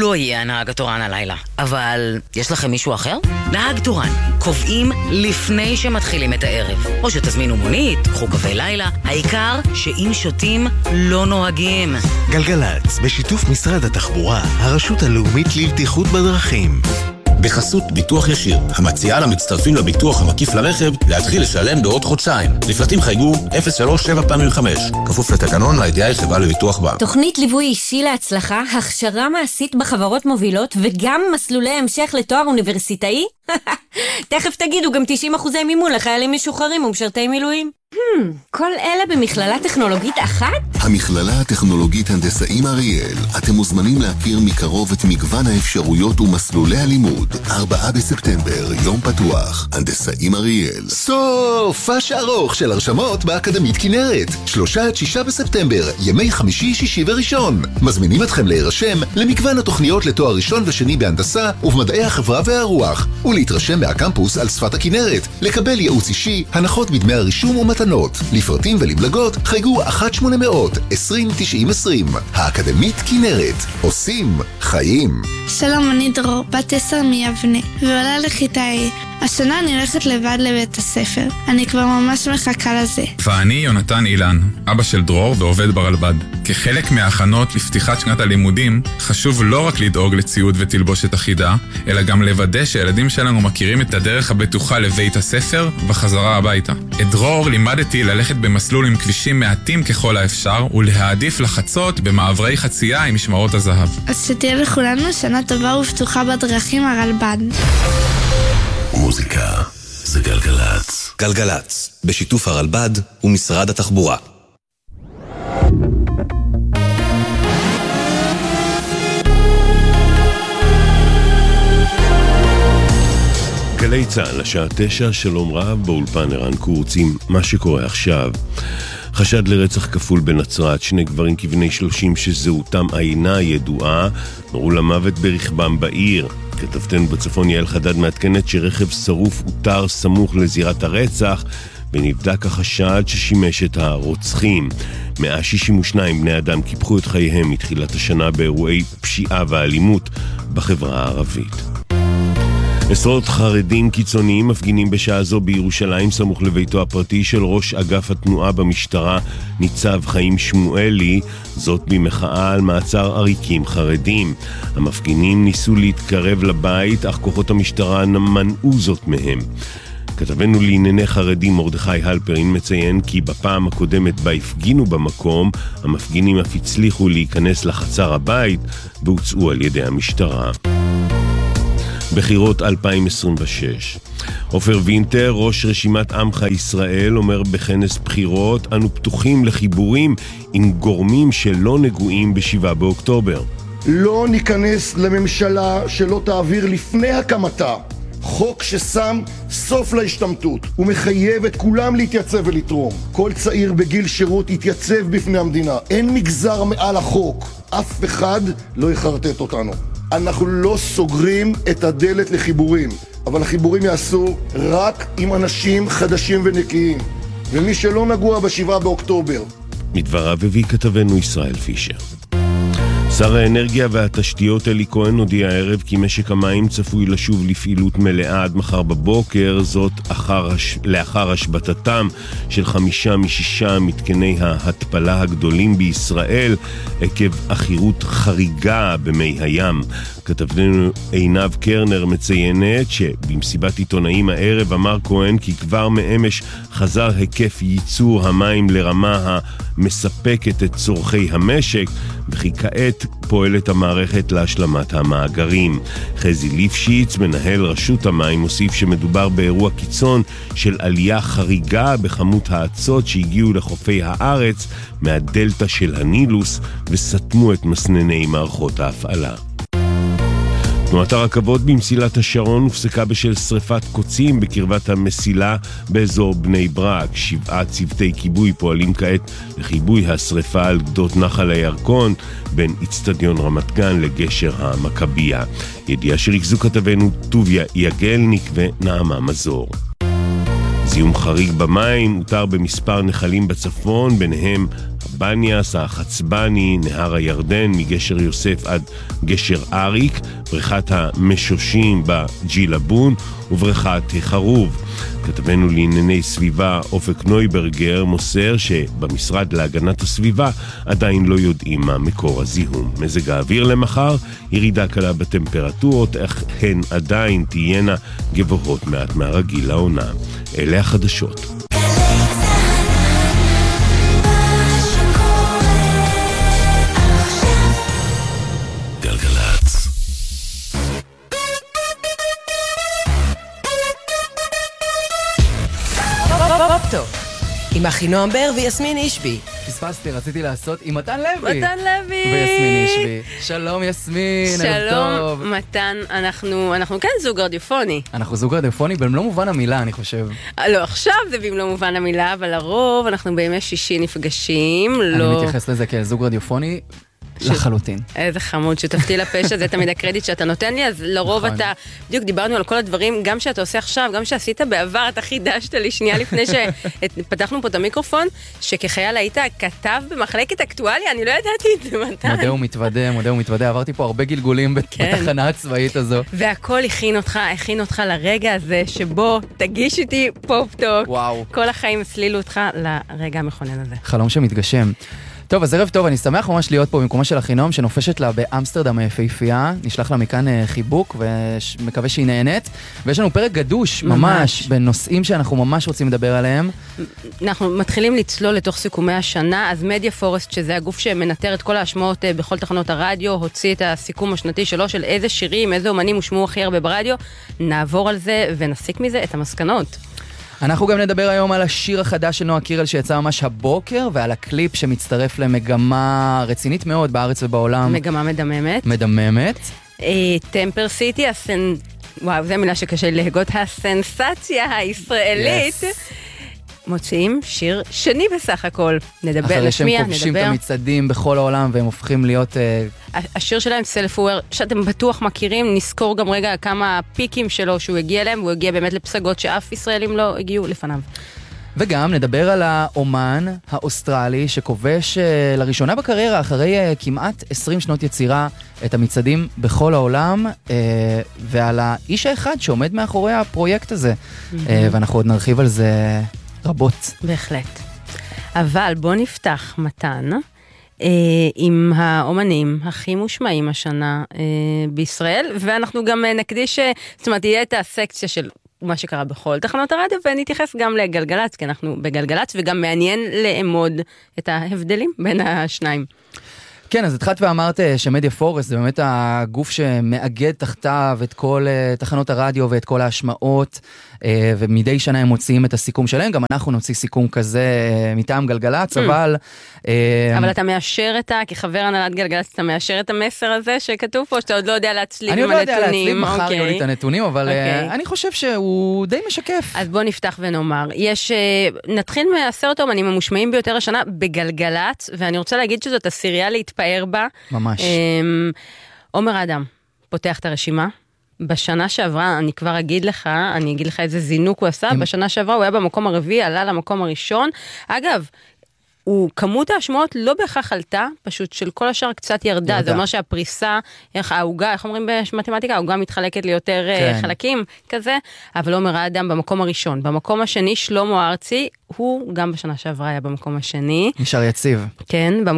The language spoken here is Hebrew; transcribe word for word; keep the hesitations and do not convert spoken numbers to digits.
לא יהיה הנהג התורן הלילה. אבל יש לכם מישהו אחר? נהג תורן, קובעים לפני שמתחילים את הערב. או שתזמינו מונית, קחו קווי לילה. העיקר שאם שותים לא נוהגים. גלגלץ, בשיתוף משרד התחבורה, הרשות הלאומית לבטיחות בדרכים. בחסות ביטוח ישיר, המציעה למצטרפים לביטוח המקיף לרכב להתחיל לשלם בעוד חודשיים. לפרטים חייגו אפס שלוש שבע פעמים חמש. כפוף לתקנון לידיעה חברה לביטוח בה. תוכנית ליווי אישי להצלחה, הכשרה מעשית בחברות מובילות וגם מסלולי המשך לתואר אוניברסיטאי? תכף תגידו גם תשעים אחוזי מימון לחיילים משוחררים ומשרתי מילואים. Hmm, כל אלה במכללה טכנולוגית אחת? המכללה הטכנולוגית הנדסאים אריאל. אתם מוזמנים להכיר מקרוב את מגוון האפשרויות ומסלולי הלימוד. ארבעה בספטמבר, יום פתוח. הנדסאים אריאל. סוף ארוך של הרשמות באקדמית כנרת. שלושה עד שישה בספטמבר, ימי חמישי, שישי וראשון. מזמינים אתכם להירשם למגוון התוכניות לתואר ראשון ושני בהנדסה ובמדעי החברה והרוח, ולהתרשם מהקמפוס על שפת הכנרת, לקבל ייעוץ אישי, הנחות בדמי הרישום ומתנות. לפרטים ולבלגות חייגו אחת שמונה מאות עשרים תשעים עשרים. האקדמית כנרת, עושים חיים. שלום, אני דרור, בת עשר מיבנה ועולה לכיתה A. השנה אני הולכת לבד לבית הספר. אני כבר ממש מחכה לזה. ואני יונתן אילן, אבא של דרור ועובד ברלב"ד. כחלק מההכנות לפתיחת שנת הלימודים, חשוב לא רק לדאוג לציוד ותלבושת אחידה, אלא גם לוודא שהילדים שלנו מכירים את הדרך הבטוחה לבית הספר וחזרה הביתה. את דרור לימדתי ללכת במסלול עם כבישים מעטים ככל האפשר, ולהעדיף לחצות במעברי חצייה עם משמרות הזהב. אז שתהיה לכולנו שנה טובה ופתוחה בדרכים הרלב"ד. מוזיקה זה גלגלץ. גלגלץ, בשיתוף הרלב"ד ומשרד התחבורה. גלי צהל, השעה תשע, שלום רב, באולפן ערן קורץ עם מה שקורה עכשיו. חשד לרצח כפול בנצרת, שני גברים כבני שלושים שזהותם אינה ידועה, נורו למוות ברכבם בעיר. כתבתנו בצפון יעל חדד מעדכנת שרכב שרוף אותר סמוך לזירת הרצח, ונבדק החשד ששימש את הרוצחים. מאה שישים ושניים בני אדם קיפחו את חייהם מתחילת השנה באירועי פשיעה ואלימות בחברה הערבית. עשרות חרדים קיצוניים מפגינים בשעה זו בירושלים סמוך לביתו הפרטי של ראש אגף התנועה במשטרה ניצב חיים שמואלי, זאת במחאה על מעצר עריקים חרדים. המפגינים ניסו להתקרב לבית, אך כוחות המשטרה מנעו זאת מהם. כתבנו לענייני חרדים מרדכי הלפרין מציין כי בפעם הקודמת בה הפגינו במקום, המפגינים אף הצליחו להיכנס לחצר הבית והוצאו על ידי המשטרה. בחירות אלפיים עשרים ושש. עופר וינטר, ראש רשימת עמך ישראל, אומר בכנס בחירות, אנו פתוחים לחיבורים עם גורמים שלא נגועים בשבעה באוקטובר. לא ניכנס לממשלה שלא תעביר לפני הקמתה חוק ששם סוף להשתמטות ומחייב את כולם להתייצב ולתרום. כל צעיר בגיל שירות יתייצב בפני המדינה. אין מגזר מעל החוק. אף אחד לא יחרטט אותנו. אנחנו לא סוגרים את הדלת לחיבורים, אבל החיבורים יעשו רק עם אנשים חדשים ונקיים, ומי שלא נגוע בשבעה באוקטובר. מדבריו הביא כתבנו ישראל פישר. שר האנרגיה והתשתיות אלי כהן הודיע הערב כי משק המים צפוי לשוב לפעילות מלאה עד מחר בבוקר, זאת אחר, לאחר השבתתם של חמישה משישה מתקני ההתפלה הגדולים בישראל עקב אחירות חריגה במי הים. כתבנו עינב קרנר מציינת שבמסיבת עיתונאים הערב אמר כהן כי כבר מאמש חזר היקף ייצור המים לרמה המספקת את צורכי המשק, וכי כעת פועלת המערכת להשלמת המאגרים. חזי ליפשיץ, מנהל רשות המים, מוסיף שמדובר באירוע קיצון של עלייה חריגה בכמות האצות שהגיעו לחופי הארץ מהדלטה של הנילוס וסתמו את מסנני מערכות ההפעלה. תנועת הרכבות במסילת השרון הופסקה בשל שריפת קוצים בקרבת המסילה באזור בני ברק. שבעה צוותי כיבוי פועלים כעת לכיבוי השריפה על גדות נחל הירקון בין אצטדיון רמת גן לגשר המכבייה. ידיעה שריכזו כתבנו טוביה יגלניק ונעמה מזור. זיהום חריג במים הותר במספר נחלים בצפון, ביניהם בניאס, החצבני, נהר הירדן, מגשר יוסף עד גשר אריק, בריכת המשושים בג'ילבון ובריכת חרוב. כתבנו לענייני סביבה אופק נויברגר מוסר שבמשרד להגנת הסביבה עדיין לא יודעים מה מקור הזיהום. מזג האוויר למחר, ירידה קלה בטמפרטורות, אך הן עדיין תהיינה גבוהות מעט מהרגיל לעונה. אלה החדשות. עם אחינועם בר ויסמין אישבי. פספסתי, רציתי לעשות עם מתן לוי. מתן לוי. ויסמין אישבי. שלום יסמין, ערב טוב. שלום מתן, אנחנו, אנחנו כן זוג רדיופוני. אנחנו זוג רדיופוני במלוא מובן המילה, אני חושב. לא, עכשיו זה במלוא מובן המילה, אבל לרוב אנחנו בימי שישי נפגשים. אני לא... מתייחס לזה כזוג רדיופוני. ש... לחלוטין. איזה חמוד, שתפתי לפשע, זה תמיד הקרדיט שאתה נותן לי, אז לרוב נכון. אתה, בדיוק דיברנו על כל הדברים, גם שאתה עושה עכשיו, גם שעשית בעבר, אתה חידשת לי שנייה לפני שפתחנו פה את המיקרופון, שכחייל היית כתב במחלקת אקטואליה, אני לא ידעתי את זה מתי. מודה ומתוודה, מודה ומתוודה, עברתי פה הרבה גלגולים כן. בתחנה הצבאית הזו. והכל הכין אותך, הכין אותך לרגע הזה, שבו תגיש איתי פופ-טוק. וואו. כל החיים הסלילו אותך לרגע המכונן הזה. חלום שמתגשם. טוב, אז ערב טוב, אני שמח ממש להיות פה במקומה של אחינועם, שנופשת לה באמסטרדם היפהפייה. נשלח לה מכאן חיבוק, ומקווה שהיא נהנית. ויש לנו פרק גדוש, ממש, ממש בנושאים שאנחנו ממש רוצים לדבר עליהם. אנחנו מתחילים לצלול לתוך סיכומי השנה, אז מדיה פורסט, שזה הגוף שמנטר את כל ההשמעות בכל תחנות הרדיו, הוציא את הסיכום השנתי שלו של איזה שירים, איזה אומנים הושמעו הכי הרבה ברדיו. נעבור על זה ונסיק מזה את המסקנות. אנחנו גם נדבר היום על השיר החדש של נועה קירל שיצא ממש הבוקר, ועל הקליפ שמצטרף למגמה רצינית מאוד בארץ ובעולם. מגמה מדממת. מדממת. טמפר סיטי, הסן... וואו, זו מילה שקשה להגות, הסנסציה הישראלית. Yes. מוציאים שיר שני בסך הכל. נדבר, אחרי שהם נשמיע, כובשים נדבר. את המצעדים בכל העולם, והם הופכים להיות... השיר שלהם, סלף-אוור, שאתם בטוח מכירים, נזכור גם רגע כמה פיקים שלו שהוא הגיע אליהם, והוא הגיע באמת לפסגות שאף ישראלים לא הגיעו לפניו. וגם נדבר על האומן האוסטרלי שכובש לראשונה בקריירה, אחרי כמעט עשרים שנות יצירה, את המצעדים בכל העולם, ועל האיש האחד שעומד מאחורי הפרויקט הזה. ואנחנו עוד נרחיב על זה רבות. בהחלט. אבל בוא נפתח מתן אה, עם האומנים הכי מושמעים השנה אה, בישראל, ואנחנו גם אה, נקדיש, זאת אומרת, יהיה את הסקציה של מה שקרה בכל תחנות הרדיו, ונתייחס גם לגלגלץ, כי אנחנו בגלגלץ, וגם מעניין לאמוד את ההבדלים בין השניים. כן, אז התחלת ואמרת שמדיה פורסט זה באמת הגוף שמאגד תחתיו את כל תחנות הרדיו ואת כל ההשמעות, ומדי שנה הם מוציאים את הסיכום שלהם, גם אנחנו נוציא סיכום כזה מטעם גלגלץ, אבל... אבל אתה מאשר את ה... כחבר הנהלת גלגלץ, אתה מאשר את המסר הזה שכתוב פה, שאתה עוד לא יודע להצליב עם הנתונים. אני עוד לא יודע להצליב, מחר יהיו לי את הנתונים, אבל אני חושב שהוא די משקף. אז בוא נפתח ונאמר. יש... נתחיל מעשרת האומנים המושמעים ביותר השנה בגלגלץ, ואני רוצה להגיד שזאת הסירייה להתפאר בה. ממש. עומר אדם פותח את הרשימה. בשנה שעברה, אני כבר אגיד לך, אני אגיד לך איזה זינוק הוא עשה, בשנה שעברה הוא היה במקום הרביעי, עלה למקום הראשון. אגב, הוא, כמות ההשמעות לא בהכרח עלתה, פשוט של כל השאר קצת ירדה. ירדה. זה אומר שהפריסה, איך ההוגה, איך אומרים במתמטיקה, ההוגה מתחלקת ליותר כן. חלקים כזה, אבל עומר האדם במקום הראשון. במקום השני, שלמה ארצי, הוא גם בשנה שעברה היה במקום השני. נשאר יציב. כן,